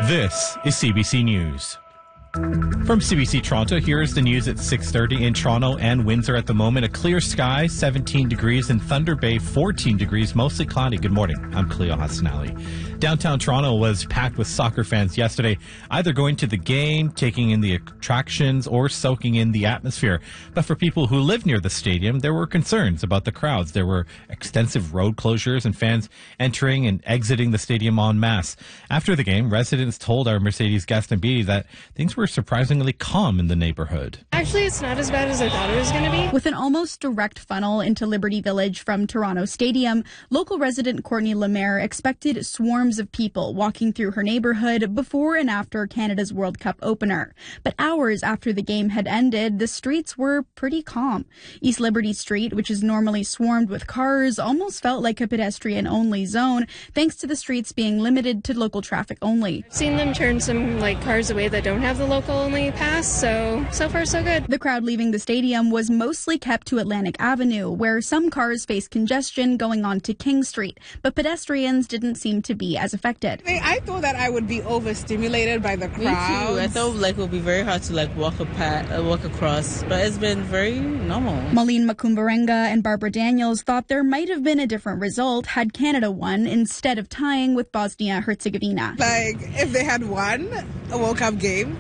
This is CBC News. From CBC Toronto, here's the news at 6:30 in Toronto and Windsor at the moment. A clear sky, 17 degrees. In Thunder Bay, 14 degrees, mostly cloudy. Good morning. I'm Cleo Hassanali. Downtown Toronto was packed with soccer fans yesterday, either going to the game, taking in the attractions, or soaking in the atmosphere. But for people who live near the stadium, there were concerns about the crowds. There were extensive road closures and fans entering and exiting the stadium en masse. After the game, residents told our Mercedes Gaston Beatty that things were surprisingly calm in the neighborhood. Actually, it's not as bad as I thought it was going to be. With an almost direct funnel into Liberty Village from Toronto Stadium, local resident Courtney Lemaire expected swarms of people walking through her neighborhood before and after Canada's World Cup opener. But hours after the game had ended, the streets were pretty calm. East Liberty Street, which is normally swarmed with cars, almost felt like a pedestrian-only zone, thanks to the streets being limited to local traffic only. I've seen them turn some cars away that don't have the local-only pass, so far so good. The crowd leaving the stadium was mostly kept to Atlantic Avenue, where some cars faced congestion going on to King Street, but pedestrians didn't seem to be as affected. I thought that I would be overstimulated by the crowd. Me too. I thought it would be very hard to walk across, but it's been very normal. Malene Makumbarenga and Barbara Daniels thought there might have been a different result had Canada won instead of tying with Bosnia-Herzegovina. If they had won a World Cup game,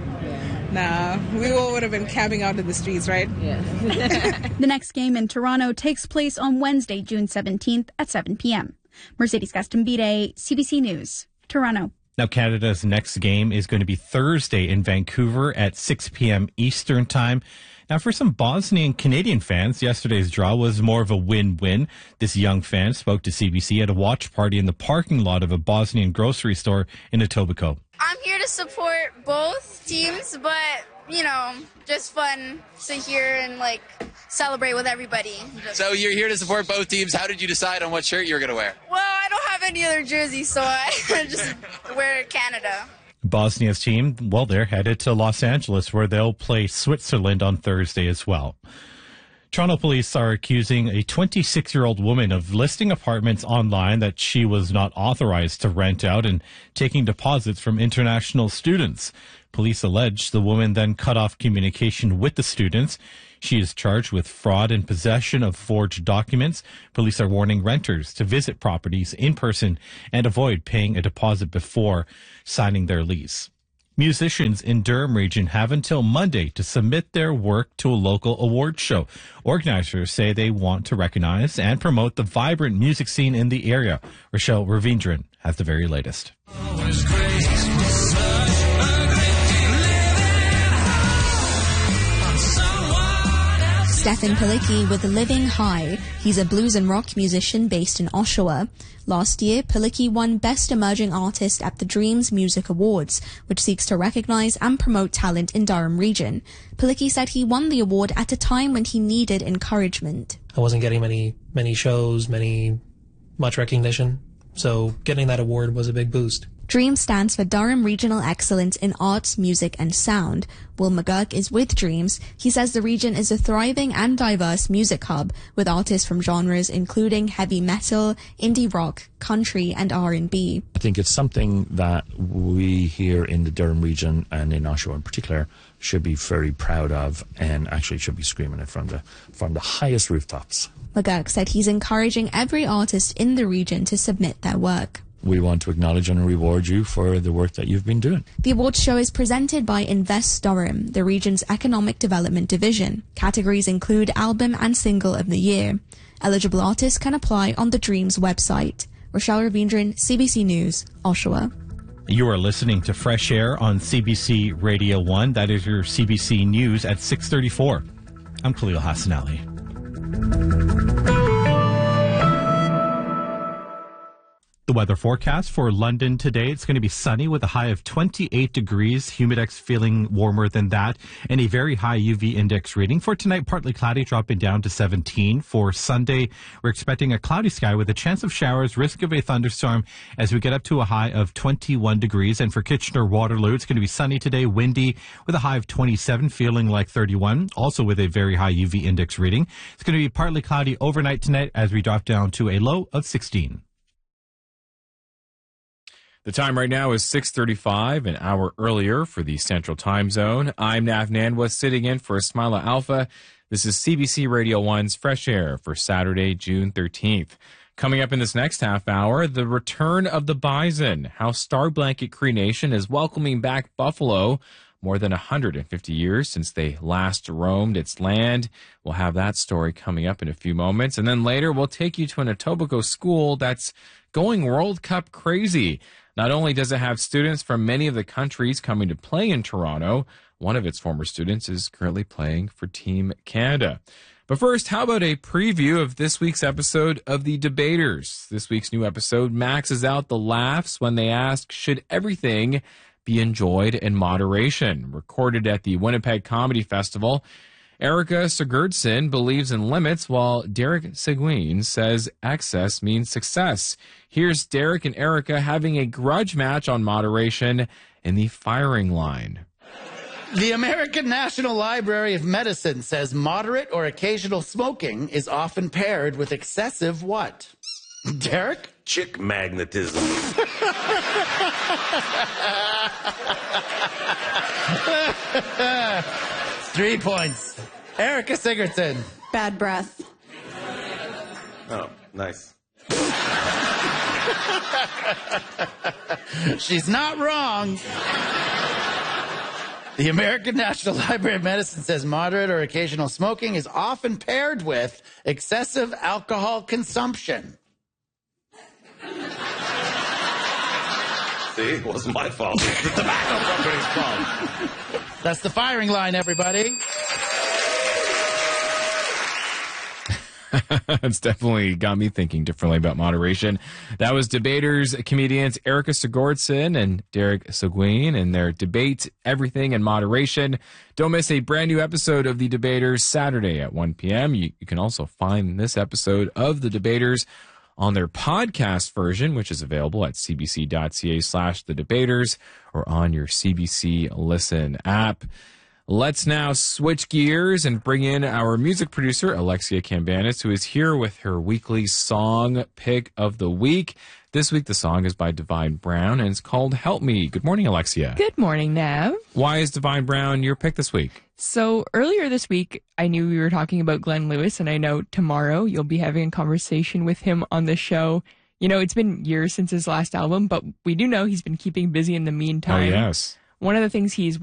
nah, we all would have been camping out in the streets, right? Yeah. The next game in Toronto takes place on Wednesday, June 17th at 7 p.m. Mercedes Gaston Beatty, CBC News, Toronto. Now, Canada's next game is going to be Thursday in Vancouver at 6 p.m. Eastern Time. Now, for some Bosnian Canadian fans, yesterday's draw was more of a win-win. This young fan spoke to CBC at a watch party in the parking lot of a Bosnian grocery store in Etobicoke. I'm here to support both teams, but, just fun to hear and, celebrate with everybody. So you're here to support both teams. How did you decide on what shirt you were going to wear? Well, I don't have any other jerseys, so I just wear Canada. Bosnia's team, they're headed to Los Angeles, where they'll play Switzerland on Thursday as well. Toronto police are accusing a 26-year-old woman of listing apartments online that she was not authorized to rent out and taking deposits from international students. Police allege the woman then cut off communication with the students. She is charged with fraud and possession of forged documents. Police are warning renters to visit properties in person and avoid paying a deposit before signing their lease. Musicians in Durham Region have until Monday to submit their work to a local awards show. Organizers say they want to recognize and promote the vibrant music scene in the area. Rochelle Ravindran has the very latest. Stefan Pilecki with Living High. He's a blues and rock musician based in Oshawa. Last year, Pilecki won Best Emerging Artist at the Dreams Music Awards, which seeks to recognize and promote talent in Durham Region. Pilecki said he won the award at a time when he needed encouragement. I wasn't getting many shows, much recognition, so getting that award was a big boost. DREAM stands for Durham Regional Excellence in Arts, Music and Sound. Will McGurk is with DREAMS. He says the region is a thriving and diverse music hub with artists from genres including heavy metal, indie rock, country and R&B. I think it's something that we here in the Durham region and in Oshawa in particular should be very proud of and actually should be screaming it from the highest rooftops. McGurk said he's encouraging every artist in the region to submit their work. We want to acknowledge and reward you for the work that you've been doing. The awards show is presented by Invest Durham, the region's economic development division. Categories include Album and Single of the Year. Eligible artists can apply on the Dreams website. Rochelle Ravindran, CBC News, Oshawa. You are listening to Fresh Air on CBC Radio 1. That is your CBC News at 6:34. I'm Khalil Hassanali. The weather forecast for London today, it's going to be sunny with a high of 28 degrees, humidex feeling warmer than that, and a very high UV index reading. For tonight, partly cloudy, dropping down to 17. For Sunday, we're expecting a cloudy sky with a chance of showers, risk of a thunderstorm as we get up to a high of 21 degrees. And for Kitchener-Waterloo, it's going to be sunny today, windy with a high of 27, feeling like 31, also with a very high UV index reading. It's going to be partly cloudy overnight tonight as we drop down to a low of 16. The time right now is 6:35, an hour earlier for the Central Time Zone. I'm Nav Nandwa, sitting in for Ismaila Alpha. This is CBC Radio 1's Fresh Air for Saturday, June 13th. Coming up in this next half hour, the return of the bison, how Star Blanket Cree Nation is welcoming back buffalo more than 150 years since they last roamed its land. We'll have that story coming up in a few moments. And then later, we'll take you to an Etobicoke school that's going World Cup crazy. Not only does it have students from many of the countries coming to play in Toronto, one of its former students is currently playing for Team Canada. But first, how about a preview of this week's episode of The Debaters? This week's new episode maxes out the laughs when they ask, should everything be enjoyed in moderation? Recorded at the Winnipeg Comedy Festival, Erica Sigurdsson believes in limits, while Derek Seguin says excess means success. Here's Derek and Erica having a grudge match on moderation in the firing line. The American National Library of Medicine says moderate or occasional smoking is often paired with excessive what? Derek? Chick magnetism. 3 points. Erica Sigurdsson. Bad breath. Oh, nice. She's not wrong. The American National Library of Medicine says moderate or occasional smoking is often paired with excessive alcohol consumption. See, it wasn't my fault. It's the tobacco company's fault. That's the firing line, everybody. It's definitely got me thinking differently about moderation. That was Debaters comedians Erica Sigurdsson and Derek Seguin and their debate, Everything in Moderation. Don't miss a brand new episode of The Debaters Saturday at 1 p.m. You can also find this episode of The Debaters on their podcast version, which is available at cbc.ca/thedebaters or on your CBC Listen app. Let's now switch gears and bring in our music producer, Alexia Cambanis, who is here with her weekly song pick of the week. This week, the song is by Divine Brown, and it's called Help Me. Good morning, Alexia. Good morning, Nav. Why is Divine Brown your pick this week? So earlier this week, I knew we were talking about Glenn Lewis, and I know tomorrow you'll be having a conversation with him on the show. You know, it's been years since his last album, but we do know he's been keeping busy in the meantime. Oh, yes. One of the things he's